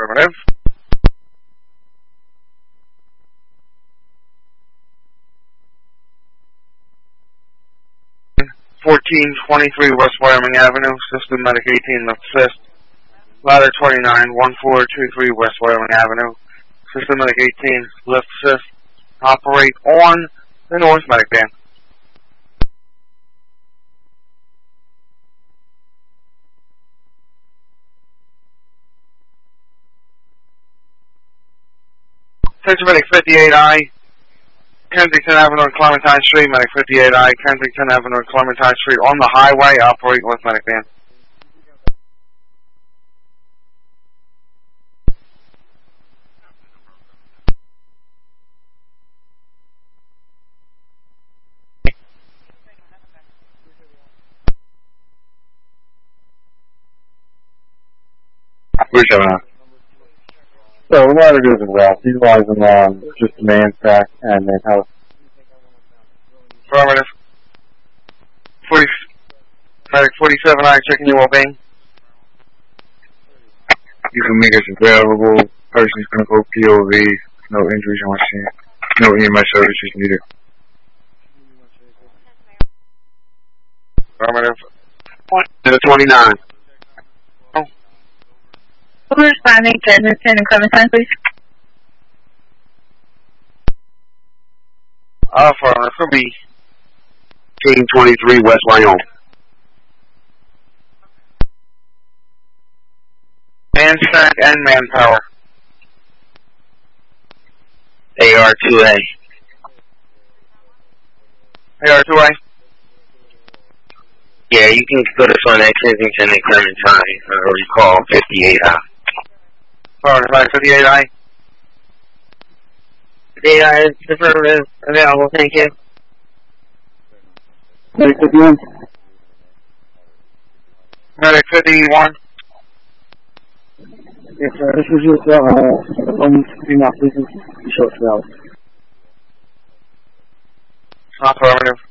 Affirmative. 1423 West Wyoming Avenue, System Medic 18 left assist. Ladder 29, 1423 West Wyoming Avenue, System Medic 18 left assist. Operate on the North Medic band. Attention Medic 58I, Kensington Avenue and Clementine Street, Medic 58I, Kensington Avenue and Clementine Street on the highway, operate with Medic band. So we know how to do this route. These guys on just the man stack and then how. Affirmative. 40, Medic 47I, checking you well-being. You can make us available. Person's gonna go POV. No injuries on scene. No EMS services needed. Affirmative. To the 29. Who's responding? Kensington and Clementine, please. Affirmative. For B. 1823 West Wyoming. Man stack and manpower. AR2A. AR2A. Yeah, you can put us on that Kensington and Clementine, or you call 58I. Affirmative. 58I. 58I is affirmative, available, thank you. Medic 51. Medic 51. Yes, sir. This is just on female business short hours. Affirmative.